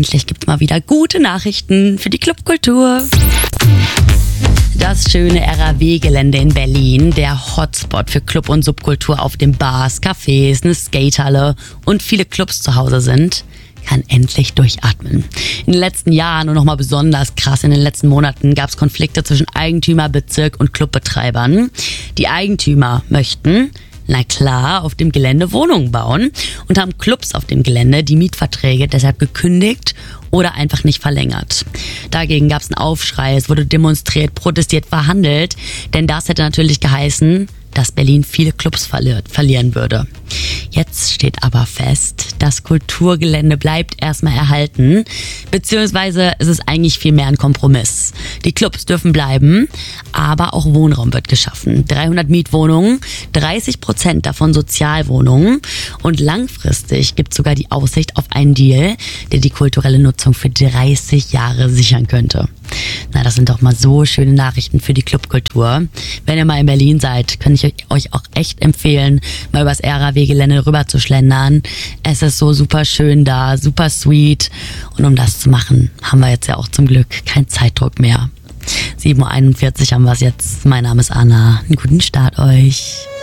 endlich gibt's mal wieder gute Nachrichten für die Clubkultur. Das schöne RAW-Gelände in Berlin, der Hotspot für Club- und Subkultur, auf dem Bars, Cafés, eine Skatehalle und viele Clubs zu Hause sind, kann endlich durchatmen. In den letzten Jahren und nochmal besonders krass in den letzten Monaten gab es Konflikte zwischen Eigentümer, Bezirk und Clubbetreibern. Die Eigentümer möchten, na klar, auf dem Gelände Wohnungen bauen und haben Clubs auf dem Gelände die Mietverträge deshalb gekündigt oder einfach nicht verlängert. Dagegen gab es einen Aufschrei, es wurde demonstriert, protestiert, verhandelt, denn das hätte natürlich geheißen, dass Berlin viele Clubs verlieren würde. Jetzt steht aber fest, das Kulturgelände bleibt erstmal erhalten, beziehungsweise es ist eigentlich viel mehr ein Kompromiss. Die Clubs dürfen bleiben, aber auch Wohnraum wird geschaffen. 300 Mietwohnungen, 30% davon Sozialwohnungen und langfristig gibt es sogar die Aussicht auf einen Deal, der die kulturelle Nutzung für 30 Jahre sichern könnte. Na, das sind doch mal so schöne Nachrichten für die Clubkultur. Wenn ihr mal in Berlin seid, kann ich euch auch echt empfehlen, mal übers RAW-Gelände rüber zu schlendern. Es ist so super schön da, super sweet. Und um das zu machen, haben wir jetzt ja auch zum Glück keinen Zeitdruck mehr. 7:41 Uhr haben wir es jetzt. Mein Name ist Anna. Einen guten Start euch.